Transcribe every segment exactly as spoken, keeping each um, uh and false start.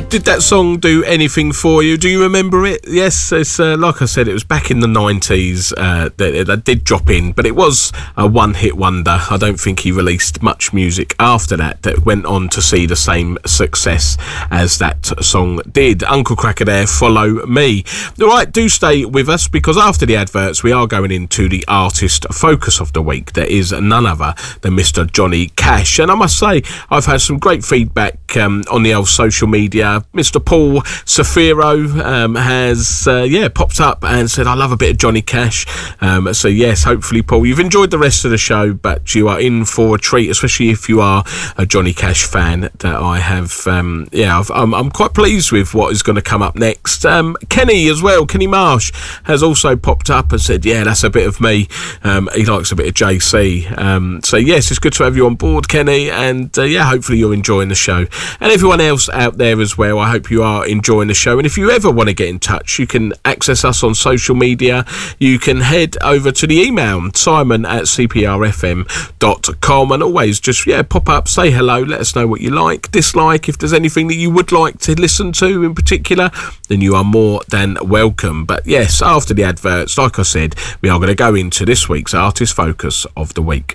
Did that song do anything for you? Do you remember it? Yes, it's uh, like I said, it was back in the nineties uh, that, that did drop in, but it was a one-hit wonder. I don't think he released much music after that that went on to see the same success as that song did. Uncle Kracker there, Follow Me. All right, do stay with us, because after the adverts we are going into the artist focus of the week. There is none other than Mister Johnny Cash, and I must say I've had some great feedback um, on the old social media. Mister Paul Safiro um, has uh, yeah popped up and said, I love a bit of Johnny Cash. Um, so yes, hopefully, Paul, you've enjoyed the rest of the show, but you are in for a treat, especially if you are a Johnny Cash fan. That I have um, yeah I've, I'm, I'm quite pleased with what is going to come up next. um, Kenny as well, Kenny Marsh has also popped up and said, yeah, that's a bit of me. Um, he likes a bit of J C. Um, so yes, it's good to have you on board, Kenny, and uh, yeah, hopefully you're enjoying the show, and everyone else out there as well. I hope you are enjoying the show, and if you ever want to get in touch, you can access us on social media. You can head over to the email, simon at c p r f m dot com, and always just yeah pop up, say hello, let us know what you like, dislike. If there's anything that you would like to listen to in particular, then you are more than welcome. But yes, after the adverts, like I said, we are going to go into this week's artist focus of the week.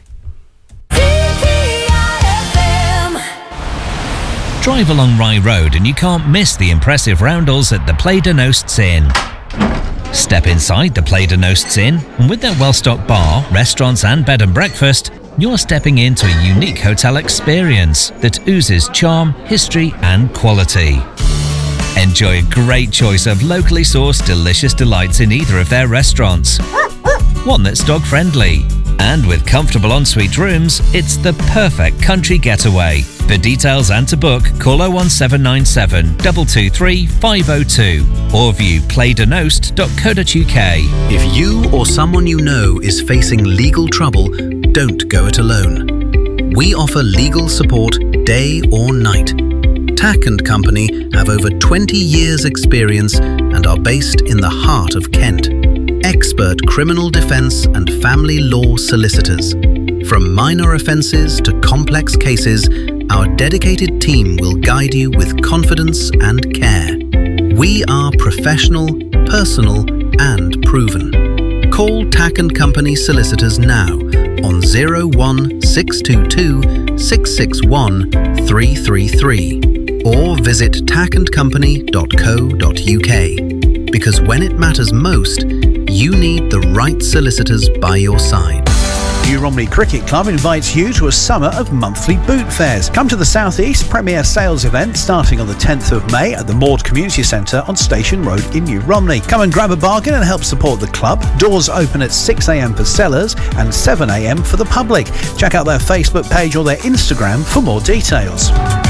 Drive along Rye Road and you can't miss the impressive roundels at the Play de Nosts Inn. Step inside the Play de Nosts Inn, and with their well-stocked bar, restaurants and bed and breakfast, you're stepping into a unique hotel experience that oozes charm, history and quality. Enjoy a great choice of locally sourced delicious delights in either of their restaurants. One that's dog-friendly. And with comfortable ensuite rooms, it's the perfect country getaway. For details and to book, call oh one seven nine seven, two two three, five oh two or view play de nost dot co dot u k. If you or someone you know is facing legal trouble, don't go it alone. We offer legal support day or night. Tack and Company have over twenty years experience and are based in the heart of Kent. Expert criminal defence and family law solicitors. From minor offences to complex cases, our dedicated team will guide you with confidence and care. We are professional, personal and proven. Call Tack and Company Solicitors now on oh one six two two, six six one, three three three or visit tack and company dot co dot u k, because when it matters most, you need the right solicitors by your side. New Romney Cricket Club invites you to a summer of monthly boot fairs. Come to the South East Premier Sales event starting on the tenth of May at the Maud Community Centre on Station Road in New Romney. Come and grab a bargain and help support the club. Doors open at six a m for sellers and seven a m for the public. Check out their Facebook page or their Instagram for more details.